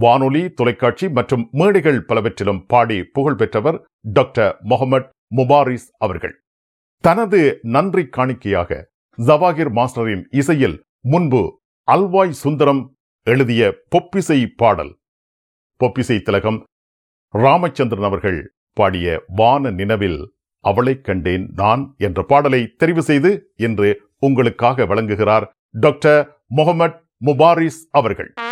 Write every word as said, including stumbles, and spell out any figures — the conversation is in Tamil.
வானொலி, தொலைக்காட்சி மற்றும் மேடைகள் பலவற்றிலும் பாடி புகழ் பெற்றவர் டாக்டர் முகமது முபாரிஸ் அவர்கள். தனது நன்றி காணிக்கையாக ஜவாகிர் மாஸ்டரின் இசையில் முன்பு அல்வாய் சுந்தரம் எழுதிய பொப்பிசை பாடல், பொப்பிசை திலகம் ராமச்சந்திரன் அவர்கள் பாடிய வான நினவில் அவளை கண்டேன் நான் என்ற பாடலை தெரிவு செய்து இன்று உங்களுக்காக வழங்குகிறார் டாக்டர் முகமது முபாரிஸ் அவர்கள்.